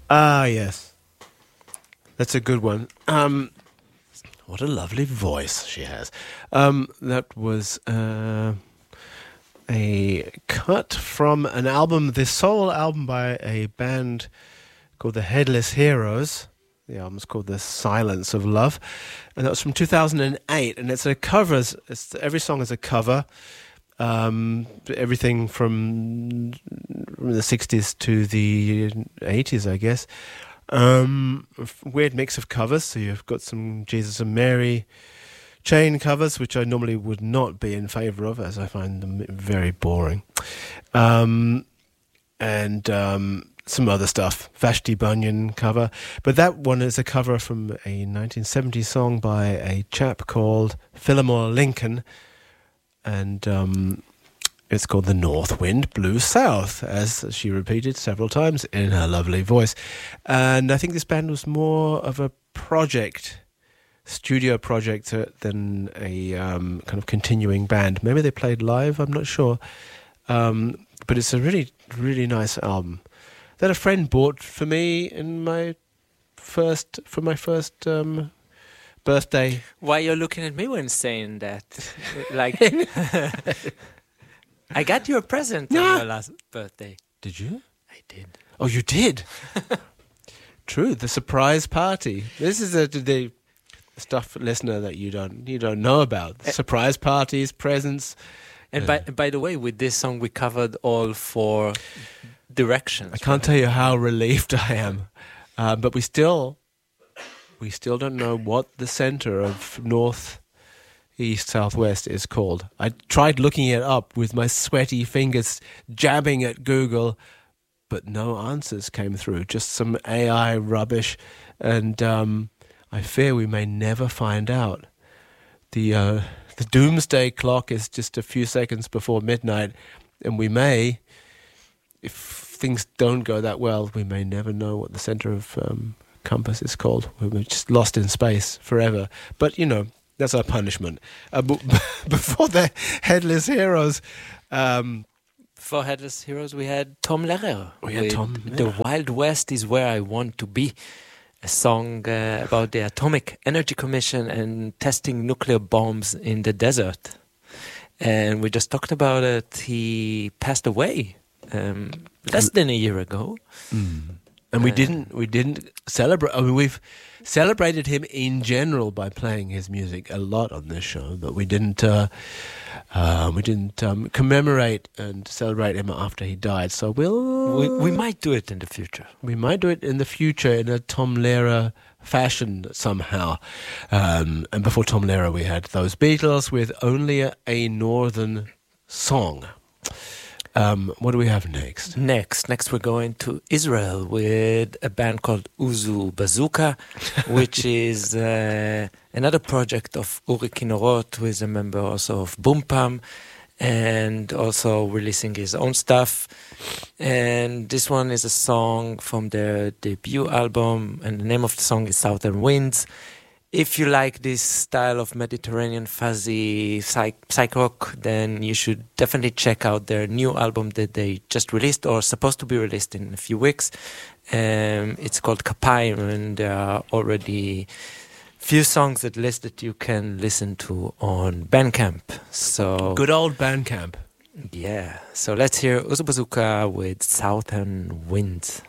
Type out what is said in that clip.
Ah, yes. That's a good one. What a lovely voice she has. That was a cut from an album, the sole album by a band called the Headless Heroes. The album's called The Silence of Love. And that was from 2008. And it's a cover. Every song is a cover. Everything from the 60s to the 80s, I guess. Weird mix of covers. So you've got some Jesus and Mary chain covers, which I normally would not be in favour of, as I find them very boring. And some other stuff, Vashti Bunyan cover. But that one is a cover from a 1970 song by a chap called Fillmore Lincoln. And it's called The North Wind Blew South, as she repeated several times in her lovely voice. And I think this band was more of a project, studio project, than a kind of continuing band. Maybe they played live, I'm not sure. But it's a really, really nice album that a friend bought for me in my first birthday. Why you're looking at me when saying that? Like, I got you a present on your last birthday. Did you? I did. Oh, you did? True, the surprise party. This is the stuff, listener, that you don't know about. Surprise parties, presents. And by the way, with this song, we covered all 4 directions. I can't tell you how relieved I am. But we still don't know what the center of north, east, southwest is called. I tried looking it up with my sweaty fingers, jabbing at Google, but no answers came through. Just some AI rubbish, and I fear we may never find out. The doomsday clock is just a few seconds before midnight, and we may, if things don't go that well, we may never know what the center of compass is called. We're just lost in space forever. But, that's our punishment. Before the Headless Heroes... For Headless Heroes, we had Tom Lehrer. The The Wild West is Where I Want to Be. A song about the Atomic Energy Commission and testing nuclear bombs in the desert. And we just talked about it. He passed away less than a year ago. And we didn't celebrate. I mean, we've celebrated him in general by playing his music a lot on this show, but we didn't commemorate and celebrate him after he died. So we might do it in the future. We might do it in the future in a Tom Lehrer fashion somehow. And before Tom Lehrer, we had those Beatles with Only a Northern Song. What do we have next? Next we're going to Israel with a band called Uzu Bazooka, which is another project of Uri Kinorot, who is a member also of Boom Pam, and also releasing his own stuff. And this one is a song from their debut album, and the name of the song is Southern Winds. If you like this style of Mediterranean fuzzy psych rock, then you should definitely check out their new album that they just released, or supposed to be released in a few weeks. It's called Kapayim, and there are already few songs at least that you can listen to on Bandcamp. So good old Bandcamp. Yeah. So let's hear Uzu Bazooka with Southern Winds.